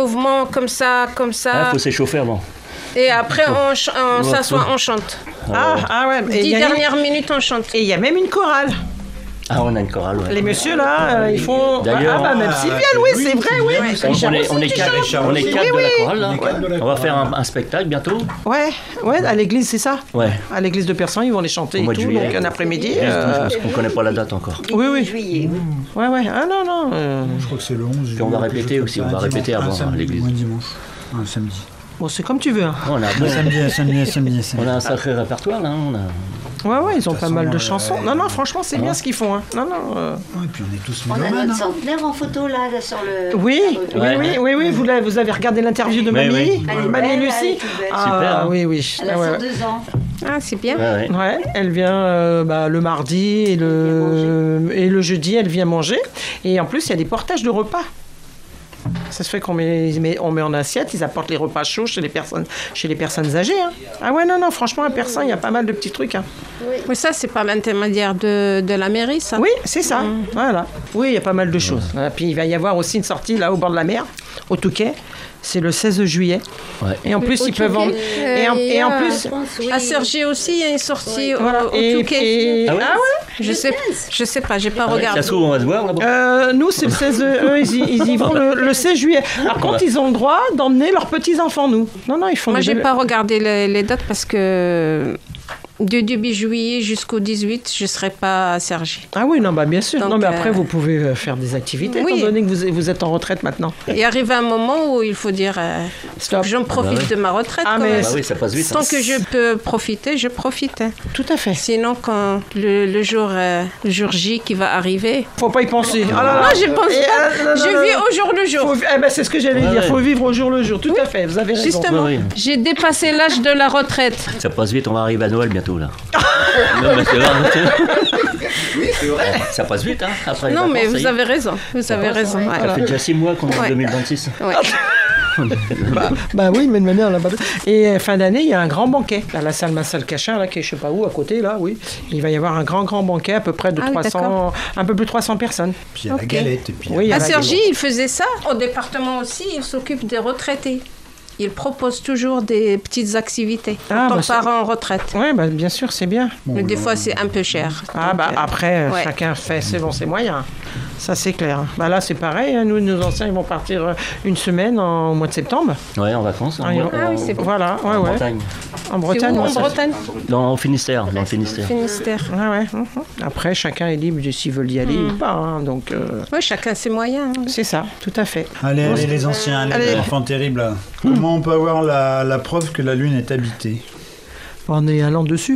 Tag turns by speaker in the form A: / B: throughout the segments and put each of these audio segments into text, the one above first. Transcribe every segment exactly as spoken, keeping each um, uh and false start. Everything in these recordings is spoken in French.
A: mouvements comme ça, comme ça.
B: Il faut s'échauffer avant.
A: Et après, on, ch- on s'assoit, on chante.
C: Ah, ah ouais. Et
A: Dix
C: il y a-
A: dernières minutes, on chante.
C: Et il y a même une chorale.
B: Ah, on a une chorale, ouais.
C: Les messieurs là, euh, ils font.
B: D'ailleurs,
C: ah bah même
D: ah,
C: Sylviane,
D: oui,
C: oui, c'est vrai, oui.
B: On, on est, on est quatre, on est quatre de la chorale, là. On va faire un, un spectacle bientôt.
C: Ouais, ouais, à l'église, c'est ça.
B: Ouais.
C: À l'église de Persan, ils vont les chanter
B: Au
C: et
B: mois de
C: tout,
B: juillet.
C: donc un après-midi.
B: Juste,
C: euh,
B: Parce qu'on connaît pas la date encore.
C: Oui, oui.
E: Juillet.
C: Ouais, ouais. Ah non, non. euh,
D: Je crois que c'est le onze.
B: Puis on va
D: quelque
B: répéter
D: chose
B: aussi,
D: comme
B: on
D: ça,
B: va
D: un
B: répéter
D: dimanche,
B: avant,
D: un samedi,
B: l'église.
D: ou un dimanche. Un samedi.
C: Bon, c'est comme tu veux. Hein.
B: On a,
D: Un samedi, un samedi, un samedi, un samedi.
B: on a un sacré répertoire, là. On a...
C: Ouais, ouais, ils ont pas
D: façon,
C: mal de
D: euh,
C: chansons. Non, non, franchement, c'est bien ce qu'ils font. Hein. Non, non. euh,
D: Ouais, et puis on est tous
E: On a
D: mélomanes.
E: notre
D: hein.
E: centenaire en photo là, là, sur le.
C: Oui, oui,
B: Ouais.
C: oui, oui, oui. Vous, l'avez- vous avez regardé l'interview de
B: Oui,
C: Mamie,
B: oui.
E: Elle est
C: Mamie
E: belle, elle
C: Lucie.
E: est toute belle.
C: Ah,
B: Super, hein.
C: oui, oui.
E: Elle a
C: Ah, ouais,
E: cent
C: ouais.
E: deux ans.
A: Ah, c'est bien.
B: Ouais, ouais.
C: Ouais, elle vient euh, bah, le mardi et le, et le jeudi, elle vient manger. Et en plus, il y a des portages de repas. Ça se fait qu'on met, met- on met en assiette, ils apportent les repas chauds chez les personnes, chez les personnes âgées. Hein. Ah ouais, non, non, franchement, à Persan, il y a pas mal de petits trucs. Hein.
A: Mais ça, c'est par l'intermédiaire de, de la mairie, ça.
C: Oui, c'est ça. Voilà. Oui, il y a pas mal de choses. Voilà. Puis il va y avoir aussi une sortie là au bord de la mer, au Touquet. C'est le seize juillet.
B: Ouais.
C: Et en plus,
A: Au
C: ils peuvent
A: Touquet.
C: vendre. Et en,
A: Euh,
C: et en
A: il y a-
C: plus.
E: Je pense, oui.
A: À Cergy aussi, il y a une sortie au,
C: Voilà.
A: au
C: Et,
A: Touquet.
C: et-
B: Ah ouais
C: ah ouais.
A: Je sais, je sais pas, j'ai pas regardé.
B: Ça se trouve, on va se voir là-bas.
C: Euh, nous, c'est le seize. Eux, ils, y- ils y vont le, le seize juillet. Par contre, ils ont le droit d'emmener leurs petits-enfants, nous. Non, non, ils font
A: Moi,
C: des
A: j'ai
C: belles-
A: pas regardé les, les dates parce que du début juillet jusqu'au dix-huit, je serai pas à Cergy.
C: Ah oui, non, bah bien sûr.
A: Donc,
C: non, mais après,
A: euh,
C: vous pouvez euh, faire des activités,
A: oui.
C: étant donné que vous, vous êtes en retraite maintenant.
A: Il arrive un moment où il faut dire euh,
C: Stop.
A: j'en profite
B: Ah bah ouais.
A: de ma retraite.
C: Ah,
A: quand
C: mais
A: même.
B: Bah oui, ça passe vite.
A: Tant
B: hein.
A: que je peux profiter, je profite. hein.
C: Tout à fait.
A: Sinon, quand le, le jour, euh, le jour J qui va arriver,
C: Faut pas y penser. Ah là là.
A: non, je pense
C: Et,
A: pas.
C: euh, non, non,
A: je
C: non,
A: vis
C: non.
A: au jour le jour.
C: Faut- eh ben, c'est ce que j'allais
B: Ouais,
C: dire.
B: ouais.
C: Faut vivre au jour le jour. Tout à fait. Vous avez raison.
A: Justement,
B: Oui, oui.
A: j'ai dépassé l'âge de la retraite.
B: Ça passe vite, on va arriver à Noël bientôt là. Non, mais c'est vrai,
F: Oui, c'est vrai.
B: ça passe vite, hein. Après les
A: Non, mais
B: vacances, ça y
A: vous
B: est.
A: avez raison. Vous avez raison. ouais.
B: Ça fait déjà six mois qu'on est en
A: Ouais.
B: deux mille vingt-six.
A: Ouais.
C: Bah, bah oui, mais de manière, on l'a pas fait. Et euh, fin d'année, il y a un grand banquet. À la salle Massal Cachin, là, qui est je sais pas où, à côté, là, oui. Il va y avoir un grand, grand banquet, à peu près de
A: Ah oui,
C: trois cents,
A: d'accord.
C: un peu plus de trois cents personnes.
D: Puis il y a la
A: Ok.
D: galette. Et puis il y a-
C: Oui, il y a
A: À
C: la-
A: Cergy, il faisait ça. Au département aussi, il s'occupe des retraités. Il propose toujours des petites activités quand
C: Ah,
A: on
C: bah, c'est-
A: part en retraite.
C: Oui, bah, bien sûr, c'est bien.
A: Mais des fois, c'est un peu cher.
C: Ah
A: Donc,
C: bah
A: euh,
C: après, euh,
A: ouais.
C: chacun fait selon ses moyens. Ça, c'est clair. Bah là, c'est pareil. hein. Nous, nos anciens, ils vont partir euh, une semaine en, au mois de septembre.
B: Ouais, en vacances. En,
C: Ah, ils vont-
A: Ah oui, c'est bon.
C: Voilà, ouais,
B: en
C: ouais.
B: Bretagne.
C: En
A: C'est
C: Bretagne.
A: où,
C: ouais,
A: en
C: ça-
A: Bretagne
B: Dans, au Finistère. Dans le Finistère.
A: Finistère.
C: Ouais, ouais. mhm. Après, chacun est libre de s'ils veulent y aller
A: Hmm.
C: ou pas. hein. Donc, euh,
A: Oui, chacun ses moyens. hein.
C: c'est ça, tout à fait.
D: Allez, allez, les anciens, allez,
C: Allez.
D: les enfants terribles. Comment on peut avoir la, la preuve que la Lune est habitée?
C: En est allant dessus.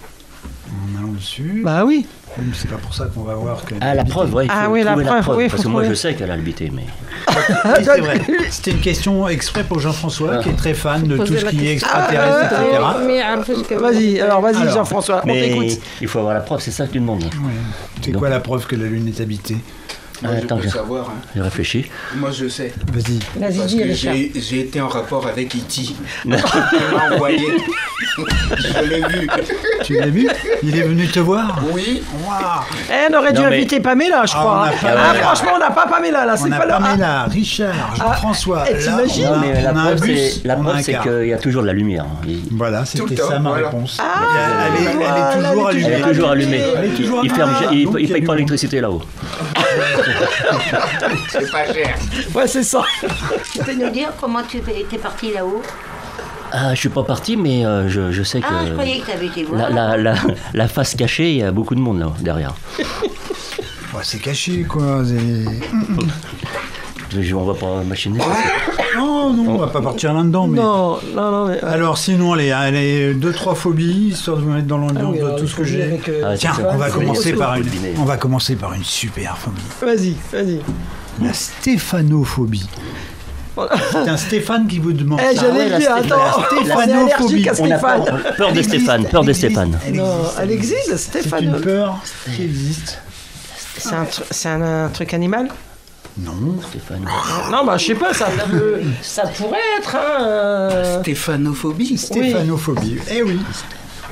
D: En allant dessus.
C: Bah oui.
D: Oui, mais c'est pas pour ça qu'on va voir que.
B: Ah, la preuve, ouais. il
C: Ah
B: faut
C: oui, la
B: trouver
C: preuve, oui,
B: Parce
C: faut
B: que moi,
C: trouver.
B: je sais qu'elle a habité, mais.
D: Oui, c'est vrai. C'était une question exprès pour Jean-François, qui est très fan de tout
A: Poser
D: ce
A: la
D: qui est
A: question.
D: extraterrestre,
C: Ah,
D: et cetera.
A: Mais, euh, parce que-
C: Vas-y, alors vas-y
D: Alors,
C: Jean-François, on
B: Mais
C: t'écoute.
B: il faut avoir la preuve, c'est ça que tu demandes.
D: Ouais. C'est
B: Donc-
D: quoi la preuve que la Lune est habitée?
F: Moi, je
B: Attends,
F: peux
B: je-
F: savoir. hein.
B: J'ai réfléchi.
F: Moi, je sais.
D: Vas-y.
C: Vas-y,
F: Parce
C: dis
F: que
C: Richard.
F: j'ai j'ai été en rapport avec E T Il m'a envoyé. Je l'ai vu.
D: Tu l'as vu? Il est venu te voir?
F: Oui.
D: Waouh!
C: Eh, on aurait dû
B: Non, mais-
C: inviter Pamela, je
D: Ah,
C: crois.
D: on a
C: hein.
D: Pamela.
C: Ah, franchement, on n'a pas Pamela, là,
D: On
C: c'est
D: a
C: pas là.
D: Pamela, Richard, Jean-François.
C: eh,
D: Là,
C: t'imagines?
D: on a,
B: Non, mais la
D: on a un
B: preuve,
D: bus,
B: c'est, la
D: on a
B: preuve,
D: un
B: c'est
D: car.
B: qu'il y a toujours de la lumière. Il-
D: Voilà,
F: Tout
D: c'était
F: le temps,
D: ça ma
F: voilà.
D: réponse.
C: Ah,
D: elle, est, elle est
C: voilà,
D: toujours
C: elle est
B: Elle est
D: allumée.
B: toujours allumée.
D: Elle est toujours
B: Il, ferme,
D: allumée.
B: il,
D: Donc,
B: il
D: il y a
B: paye
D: du
B: pas
D: monde.
B: l'électricité là-haut.
F: C'est pas cher.
C: Ouais, c'est ça.
E: Tu peux nous dire comment tu étais parti là-haut?
B: Ah, je suis pas parti, mais euh, je, je sais que.
E: Ah, je croyais que tu avais été voir.
B: La, la, la, la face cachée, il y a beaucoup de monde là derrière.
D: Ouais, c'est caché, quoi. c'est-
B: Je, on va pas machiner. parce que-
D: Non, non, on va pas partir là-dedans. Mais...
C: Non, non, non. Mais...
D: Alors, sinon, allez, allez, deux, trois phobies, histoire de me mettre dans l'ambiance
C: Ah oui,
D: de
C: alors,
D: tout
C: il
D: ce
C: faut
D: que
C: dire
D: j'ai.
C: avec, euh,
B: Ah,
D: Tiens,
B: c'est
D: on va
B: ça.
D: commencer
B: Faut-
D: par
B: faut
D: une.
B: deviner.
D: On va commencer par une super phobie.
C: Vas-y, vas-y.
D: La stéphanophobie. C'est un Stéphane qui vous demande
C: Eh,
D: ça.
C: j'allais
B: la
C: le dire,
B: Stéphane-
C: attends.
D: la
C: On est
D: stéphanophobie.
C: allergique à
B: On a
C: Stéphane.
B: peur, peur de
D: Elle
B: Stéphane,
D: existe,
B: peur de
D: elle existe,
B: Stéphane.
D: elle
C: Non,
D: existe.
C: elle existe,
D: C'est
C: Stéphane.
D: une peur qui existe.
C: C'est un, tru- c'est un, un truc animal?
D: Non.
B: Stéphane.
C: Non, bah, je sais pas, ça, peut- ça pourrait être, hein. euh,
F: Stéphanophobie.
D: Stéphanophobie. Eh oui.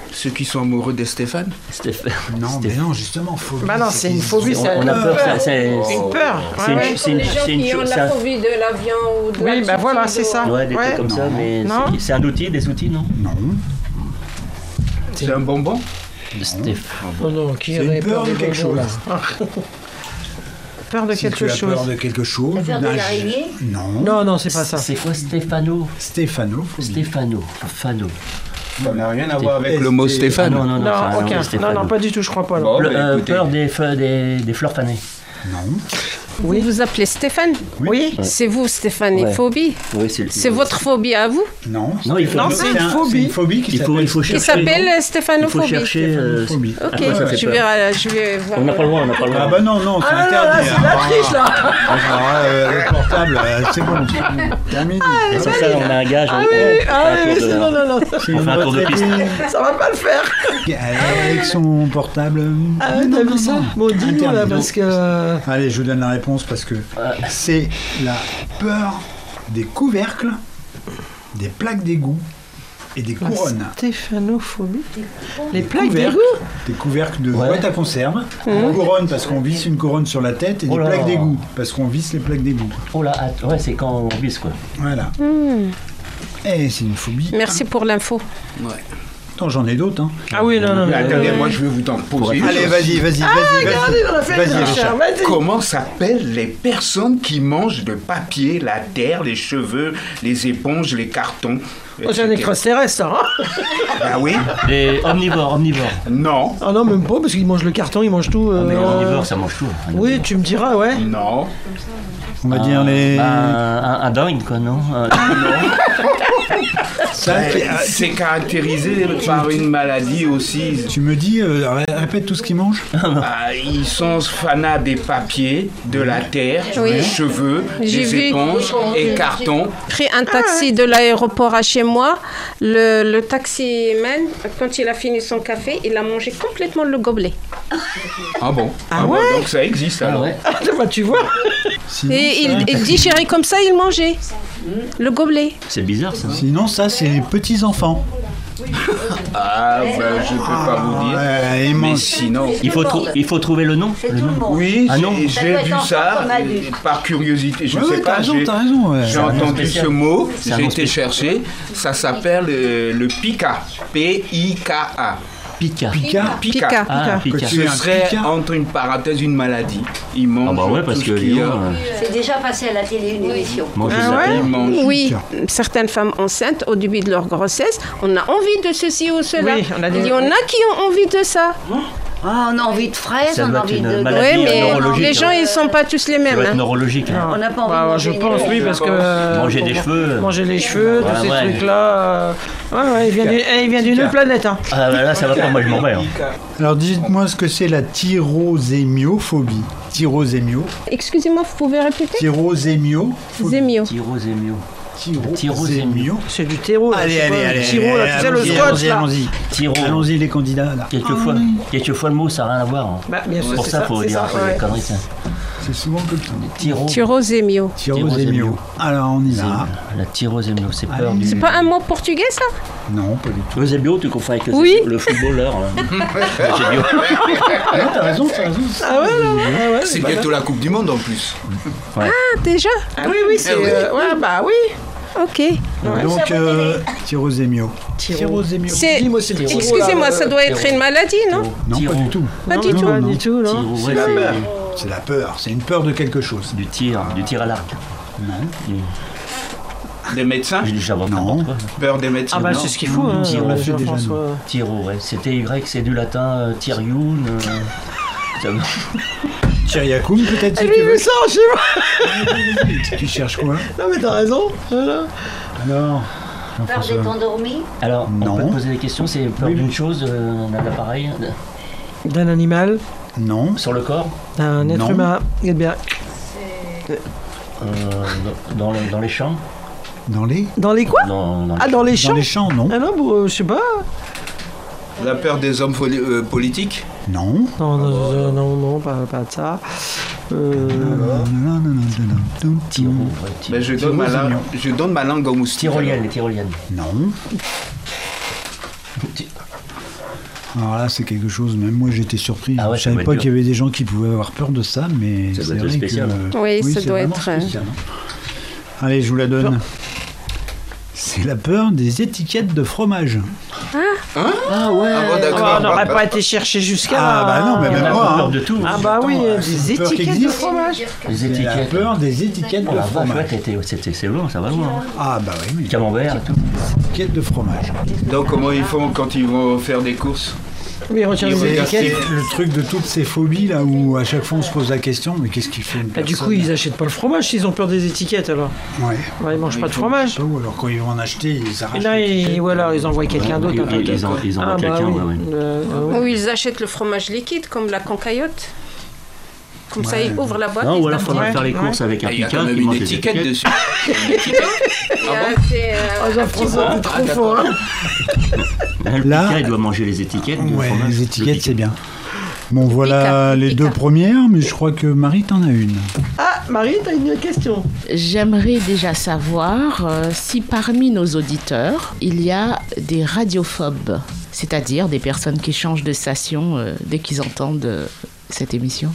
F: Ceux qui sont amoureux de Stéphane.
B: Stéphane.
D: Non, mais non, justement, phobie.
C: Bah non, c'est une phobie,
B: On,
C: c'est
B: on a peur, c'est- c'est
C: une peur.
B: c'est une-
C: Ouais, ouais.
B: c'est une-
A: les gens
B: c'est une
A: qui ont
B: chose-
A: la
B: c'est un-
A: phobie de l'avion ou de
C: Oui,
A: la
C: bah voilà, c'est ça.
B: Ouais, des
C: Ouais.
B: trucs comme ça, mais
C: Non.
B: c'est- c'est un outil, des outils, non?
D: Non.
F: C'est un bonbon.
B: Stéphane.
C: Oh non, qui
D: C'est une
C: aurait
D: peur de
C: des
D: quelque
C: bonbons,
D: chose.
C: là Peur de
D: Si
C: quelque
D: tu as
C: chose.
D: peur de quelque chose.
E: La peur de
D: d'un-
E: l'araignée
D: Non.
C: Non, non, c'est pas ça.
B: C'est quoi Stéphano?
D: Stéphanophobie.
B: Stéphano. Fano.
F: Ça n'a rien à voir avec
D: Sté-
F: le mot
B: Ah
F: Stéphane.
B: non, non, non.
C: Non,
B: ça a rien à
C: aucun.
B: voir,
C: Non,
B: Stéphano.
C: non, pas du tout, je crois pas.
F: Bon,
B: Le-
F: bah,
B: euh,
F: écoutez.
B: peur des, feux- des, des fleurs fanées.
D: Non.
C: Oui.
A: Vous vous appelez Stéphane?
C: Oui.
A: C'est vous, Stéphane, et
B: Ouais.
A: phobie.
B: Oui, c'est le-
A: C'est votre phobie à vous
D: Non.
B: Non, il faut,
C: Non, c'est une
D: un-
C: phobie.
D: C'est une phobie qui
B: il faut,
D: s'appelle
B: il faut
A: qui
B: chercher.
A: s'appelle
B: Il faut
A: stéphanophobie.
B: chercher. euh,
D: Stéphanophobie.
B: à
A: Ok,
B: quoi ça fait
A: je
B: peur.
A: vais, euh, je vais voir.
B: On n'a pas le droit, on n'a pas le
D: Ah
B: droit.
D: bah non, non, c'est
C: Ah là là,
D: interdit.
C: c'est
D: hein.
C: la triche là.
D: Ah, euh, le portable, euh, c'est bon. Terminé.
B: Et sur ça, on a un gage.
C: Ah
B: on-
C: oui,
B: on fait
C: ah
B: un
C: oui,
B: tour de-
C: c'est- non, non, non.
D: C'est
B: On
D: une
B: fait un tour de piste.
D: retraitée
C: Ça va pas le faire.
D: avec son portable.
C: Ah ouais,
D: Non,
C: t'as
D: non,
C: vu ça?
D: non.
C: Bon, dis-nous là,
D: Interdit.
C: parce que.
D: Allez, je vous donne la réponse parce que c'est la peur des couvercles, des plaques d'égout et des couronnes.
C: Stéphanophobie. Les plaques
D: Couvercles,
C: d'égout.
D: Des couvercles de
B: Ouais.
D: boîte à conserve, une couronne parce qu'on visse une couronne sur la tête et des
B: Oh là.
D: plaques d'égout parce qu'on visse les plaques d'égout.
B: Oh là, att- ouais, c'est quand on vise quoi.
D: Voilà. Et c'est une phobie.
A: Merci pour l'info.
F: Ouais.
D: Attends, j'en ai d'autres. Hein.
C: Ah oui, non, non,
F: Mais
C: non.
F: attendez, moi je vais vous t'en poser. une
D: Allez,
F: chose.
D: vas-y, vas-y, vas-y,
C: Regardez dans la
D: vas-y.
C: fête,
D: Vas-y,
C: Richard,
D: Richard.
C: vas-y.
F: Comment s'appellent les personnes qui mangent le papier, la terre, les cheveux, les éponges, les cartons
C: Oh, c'est un extraterrestre, ça. Hein
F: Ah oui.
B: Les omnivores, omnivores.
F: Non.
C: Ah non, même pas, parce qu'ils mangent le carton, ils mangent tout. euh,
B: Mais omnivore, ça mange tout. Un
C: Oui,
B: omnivore.
C: tu me diras, ouais.
F: Non.
D: On va dire les.
B: Un, un, un dingue, quoi, non Un-
D: Ça,
F: Euh,
D: c'est- ah,
F: C'est caractérisé par une maladie aussi.
D: tu me dis, euh, ré- répète tout ce qu'ils mangent.
F: Ah, ils sont fanats des papiers, de la terre,
A: Oui.
F: des cheveux,
A: J'ai
F: des
A: vu.
F: éponges et cartons.
A: Pris un taxi de l'aéroport à chez moi. Le, le taximan, quand il a fini son café, il a mangé complètement le gobelet.
F: Ah bon.
C: Ah
F: bon,
C: ouais
F: donc ça existe
B: Ah
F: alors.
B: ouais.
C: Ah, bah, tu vois.
D: Sinon,
A: Et
D: ça-
A: il, il digérait comme ça, il mangeait le gobelet.
B: C'est bizarre ça.
D: Sinon, ça, c'est les petits-enfants.
F: Ah ben je peux pas vous dire.
D: Ouais, ils
F: Mais
D: mangent.
F: sinon.
B: Il faut, trou- il faut trouver le nom.
E: C'est
B: le
E: tout
B: nom.
E: le monde.
F: Oui,
B: Ah
F: j'ai-
B: non.
F: j'ai
E: Ça doit
F: vu
E: être
F: ça
E: enfant comme adulte.
F: euh, par curiosité. Je
D: Ouais,
F: sais
D: ouais,
F: pas.
D: t'as raison,
F: j'ai-
D: t'as raison. ouais.
F: J'ai
B: un nom
F: entendu
B: spécial.
F: ce mot,
B: C'est un
F: j'ai
B: nom
F: été
B: spécial.
F: chercher. Ça s'appelle euh, le pica. P I K A.
B: Pica.
D: Picard.
F: Pica.
A: Pica.
B: Ah,
D: Que
B: pica.
D: tu-
F: Ce
D: es un
F: serait
D: pica.
F: entre une parenthèse une maladie. Ils mangent
B: Ah bah ouais, parce
F: tout
B: que
F: ce qu'il y
B: Lyon,
F: a.
B: euh,
E: C'est déjà passé à la télé une émission.
B: manger
C: Ah
B: de la
C: ouais
B: terre.
F: Ils mangent.
A: Oui, certaines femmes enceintes, au début de leur grossesse, on a envie de ceci ou cela.
C: Oui, on a des-
A: Il y en a qui ont envie de ça.
E: Ah, on a envie de fraises,
B: Ça
E: on
B: doit
E: a
B: être
E: envie
B: une
E: de...
B: maladie
A: Oui, mais
B: neurologique,
A: les gens,
B: hein.
A: ils sont pas tous les
B: Ça
A: mêmes.
B: doit être
A: hein.
B: neurologique. hein.
E: On n'a pas envie
C: Bah,
E: de
C: je
E: manger
C: pense,
E: une-
C: oui, parce que. euh,
B: Manger des cheveux.
C: Manger les cheveux, tous
B: Ouais,
C: ces
B: ouais.
C: trucs-là. euh, Ouais, ouais, il vient du- eh, il vient d'une autre planète. Hein.
B: Ah bah là, ça va pas, moi je m'en vais. hein.
D: Alors, dites-moi ce que c'est la tyrosémiophobie. Tyrosémio.
A: Excusez-moi, vous pouvez répéter
D: Tyrosémio.
A: Zémio.
B: Tyrosémio.
D: Tyrosémio.
C: C'est du terreau. là,
D: Allez,
C: je sais
D: allez,
C: pas,
D: allez.
C: le Tiro, là, tu sais, le
D: allons-y,
C: scotch,
D: allons-y,
C: là.
D: allons-y.
B: Tyro.
D: Allons-y, les candidats, là.
B: Quelquefois, quelquefois le mot ça n'a rien à voir. hein.
C: Bah, bien sûr,
B: Pour
C: c'est
B: ça,
C: ça,
B: faut
C: c'est
B: dire
C: ça,
B: un peu
C: ouais.
B: des conneries. ça.
D: C'est souvent comme ça.
B: Tyro.
A: Tyrozémio.
D: Tyrosémio. Alors, on y va.
B: La tyrosémio, c'est peur
D: Allez.
B: du.
A: C'est pas un mot portugais, ça?
D: Non, pas du tout.
B: Eusebio, tu confonds avec le,
A: Oui.
B: le footballeur. là. Eusebio.
D: Non, t'as raison, t'as raison.
C: Ah ouais, non, ah ouais,
F: C'est
C: bah,
F: bientôt la Coupe du Monde en plus.
A: Ah, déjà?
C: Ah oui, oui, c'est.
F: Eh oui.
C: euh, ouais, bah oui.
A: Ok.
D: Donc, euh, tyrosémio. Tyrosémio.
A: C'est-
C: Dis-moi, c'est le Tiro,
A: Excusez-moi,
C: là,
A: ça
C: euh,
A: doit être une maladie, non?
D: Non,
B: Tyro.
D: pas du tout.
A: Pas
C: non,
A: du
C: non,
A: tout.
C: Pas
D: non.
C: du tout, non.
B: Tyro, ouais,
D: la
B: c'est
D: peur. C'est la peur. C'est une peur de quelque chose.
B: du tir, du tir à l'arc.
D: Non.
F: Des médecins.
B: J'ai déjà inventé
D: Non.
B: n'importe quoi.
F: Peur des médecins.
C: Ah bah
F: non.
C: c'est ce qu'il faut, hein,
B: Tiro, on l'a fait
D: déjà,
C: Jean-François.
B: Tiro, ouais. C'était Y, c'est du latin, euh, Tyrioun. euh, ça me-
D: Tyriakoum, peut-être, si
C: J'ai
D: tu
C: vu
D: veux.
C: ça chez moi.
D: Tu cherches quoi
C: Non mais t'as raison. Voilà.
D: Alors,
E: Peur
D: Jean-François.
E: d'être endormi.
B: Alors,
D: Non.
B: on peut te poser des questions, c'est peur
D: Oui, oui.
B: d'une chose, euh, d'un appareil, de-
C: D'un animal,
D: Non.
B: sur le corps,
C: d'un être
D: Non.
C: humain. Eh bien,
B: euh, dans, dans les- dans les champs.
D: Dans les
C: dans les quoi
B: Dans, dans les-
C: Ah, dans les
D: Dans
C: champs.
D: les champs, non.
C: Ah non, bon, euh, je sais pas.
F: La peur des hommes foli- euh, politiques.
D: Non.
C: Non, non, non, non, non, pas, pas de ça. Euh,
B: Tiro, ouais, Tiro.
F: Ben, je, donne ma langue, je donne ma langue au moustique.
B: Tyrolienne, les tyroliennes.
D: Non.
B: Ti-
D: Alors là, c'est quelque chose, même moi j'étais surpris.
B: Ah ouais,
D: je
B: ça
D: savais
B: doit
D: pas
B: être
D: qu'il y avait des gens qui pouvaient avoir peur de ça, mais
B: Ça
D: c'est
B: doit être
D: vrai
B: spécial.
D: que...
A: Oui, ça
D: c'est
A: doit
D: vraiment
A: être, euh,
D: spécial, hein. Allez, je vous la donne. C'est la peur des étiquettes de fromage.
B: Ah ouais.
F: Ah bon,
C: Ah,
F: d'accord.
C: on n'aurait pas été chercher jusqu'à
D: Ah, bah non, mais
B: On
D: même
B: a
D: moi,
B: peur
D: hein.
B: de tout.
C: Ah bah oui,
D: Attends,
C: des
D: c'est une peur qui
C: étiquettes de
D: existe.
C: fromage.
B: Les
D: C'est la
B: étiquettes.
D: peur des étiquettes
B: Oh
D: de
B: la vache, ouais,
D: fromage.
B: t'étais- c'était- c'est loin, ça va loin. hein.
D: Ah bah oui, mais
B: Camembert et tout.
D: étiquettes de fromage.
F: Donc comment ils font quand ils vont faire des courses?
C: Oui, retire
F: Ils
C: les
F: regardent
C: étiquettes.
D: C'est le truc de toutes ces phobies là où à chaque fois on se pose la question, mais qu'est-ce qu'il fait une
C: Bah, du
D: personne
C: coup, ils achètent pas le fromage s'ils ont peur des étiquettes alors.
D: Ouais.
C: Ouais, ils mangent
F: Oui,
C: pas de
F: il faut-
C: fromage.
D: Ou alors quand ils vont en acheter, ils
C: Et
D: arrachent.
C: là,
D: l'étiquette.
C: ils, ou alors ils envoient quelqu'un d'autre.
B: Ils-
C: un truc.
B: ils en- ils envoient
C: Ah, bah
B: quelqu'un,
C: oui.
B: ouais, ouais.
C: Euh, euh,
A: Ou ils achètent le fromage liquide, comme la cancaillotte. Comme ça,
D: Ouais.
A: ils ouvrent la boîte.
B: Non,
A: ils
B: ou alors
A: se
B: faudrait
C: Ouais,
B: faire les
C: ouais.
B: courses avec un
F: Il y a quand
B: picard
F: même
B: qui
F: une
B: mange les
F: étiquette
B: étiquettes.
F: dessus. Il y a une étiquette.
A: Il y a-
F: Ah bon
A: c'est, euh,
C: Ah,
A: un
C: Jean-François,
A: petit
C: t'es trop fort. hein.
B: Là, le
D: Là-
B: picard, il doit manger les étiquettes. de
D: Ouais,
B: fromage.
D: les
B: Le
D: étiquettes
B: picard.
D: c'est bien. Bon, voilà
A: Picard,
D: les
A: Picard.
D: deux premières, mais je crois que Marie t'en as une.
C: Ah, Marie, t'as une question.
G: J'aimerais déjà savoir euh, si parmi nos auditeurs, il y a des radiophobes, c'est-à-dire des personnes qui changent de station euh, dès qu'ils entendent euh, cette émission.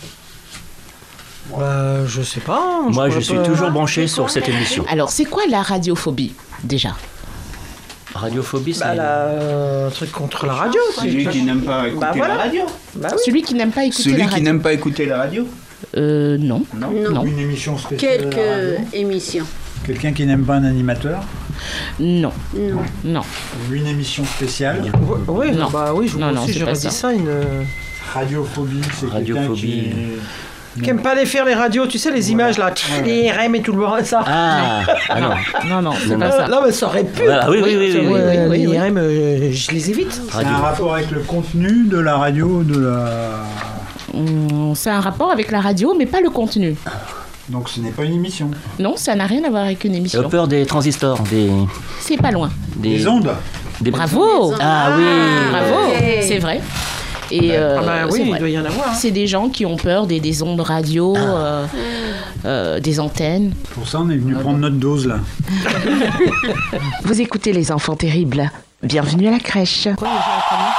C: Bah, je sais pas.
B: Moi, je
C: pourrais
B: suis
C: pas-
B: toujours branché sur cette émission.
G: Alors, c'est quoi la radiophobie, déjà?
B: Radiophobie, c'est...
C: Bah, là, euh, un truc contre la radio. c'est-
F: Celui qui n'aime pas écouter
C: Bah, voilà.
F: la radio.
C: Bah oui.
G: Celui qui n'aime pas écouter
F: Celui
G: la
F: qui
G: radio.
F: n'aime pas écouter la radio.
G: Euh, non.
F: Non.
G: Non.
D: Une émission spéciale. à la radio.
E: Quelques émissions.
D: Quelqu'un qui n'aime pas un animateur.
G: Non.
E: Non.
G: Non.
D: Ou une émission spéciale.
C: Oui,
G: Non.
C: bah oui, je
G: Non, non,
C: aussi,
G: c'est
C: j'aurais
G: pas
C: dit
G: ça.
C: ça. Une...
D: Radiophobie, c'est quelqu'un
B: Radiophobie.
D: qui...
C: Qui aime pas les faire les radios, tu sais, les images là, les R M et tout le bordel, ça.
B: Ah, ah non.
G: Non, non, c'est
B: Non,
G: pas
B: non.
G: ça.
C: Euh, non, mais ça aurait pu.
B: Ah oui, oui, oui,
C: Ça,
B: oui, oui,
C: ouais,
G: oui,
C: les
G: oui.
C: R M, euh, je les évite.
D: C'est
B: Radio.
D: un rapport avec le contenu de la radio, de la...
G: Hum, C'est un rapport avec la radio, mais pas le contenu.
D: Donc ce n'est pas une émission.
G: Non, ça n'a rien à voir avec une
B: J'ai
G: émission.
B: peur des transistors, des...
G: C'est pas loin.
B: des
D: Les ondes.
B: des-
G: Bravo.
B: Ah oui.
G: Bravo, c'est vrai. Et euh,
C: Ah bah
G: c'est
C: oui, il
G: vrai.
C: doit y en avoir. hein.
G: C'est des gens qui ont peur des, des ondes radio, euh, euh, des antennes.
D: Pour ça, on est venu prendre notre dose là.
G: Vous écoutez Les Enfants Terribles. Bienvenue à la crèche.
C: Quoi, les gens, comment